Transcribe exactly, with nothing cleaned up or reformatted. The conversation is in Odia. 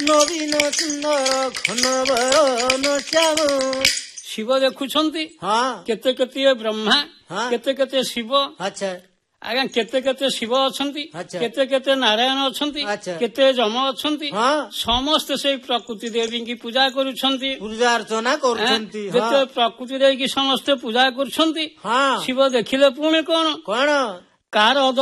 ନବୀନ ସୁନ୍ଦର ଘନବରନ ଶ୍ୟାମ ଶିବ ଦେଖୁଛନ୍ତି ହଁ କେତେ କେତେ ବ୍ରହ୍ମା ହଁ। କେତେ କେତେ ଶିବ ଆଚ୍ଛା ଆଜ୍ଞା କେତେ କେତେ ଶିବ ଅଛନ୍ତି ଆଚ୍ଛା। କେତେ କେତେ ନାରାୟଣ ଅଛନ୍ତି ଆଚ୍ଛା। କେତେ ଯମ ଅଛନ୍ତି ହଁ ସମସ୍ତେ ସେଇ ପ୍ରକୃତି ଦେବୀଙ୍କୁ ପୂଜା କରୁଛନ୍ତି ପୂଜା ଅର୍ଚ୍ଚନା କରୁଛନ୍ତି ହଁ ଯେତେ ପ୍ରକୃତି ଦେଇକି ସମସ୍ତେ ପୂଜା କରୁଛନ୍ତି ହଁ ଶିବ ଦେଖିଲେ ପୁଣି କଣ କଣ କାର